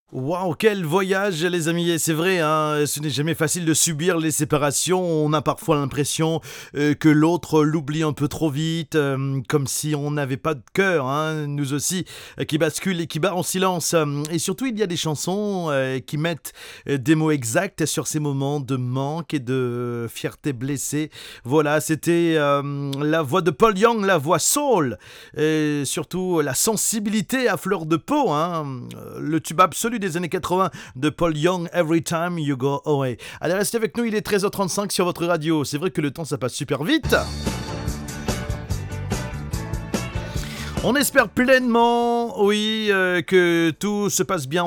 Waouh, quel voyage les amis, et c'est vrai, hein, ce n'est jamais facile de subir les séparations, on a parfois l'impression que l'autre l'oublie un peu trop vite, comme si on n'avait pas de cœur, hein, nous aussi, qui bascule et qui bat en silence. Et surtout il y a des chansons qui mettent des mots exacts sur ces moments de manque et de fierté blessée. Voilà, c'était la voix de Paul Young, la voix soul, et surtout la sensibilité à fleur de peau, hein, le tube absolu des années 80 de Paul Young, Every Time You Go Away. Allez, restez avec nous, il est 13h35 sur votre radio. C'est vrai que le temps, ça passe super vite. On espère pleinement, oui, que tout se passe bien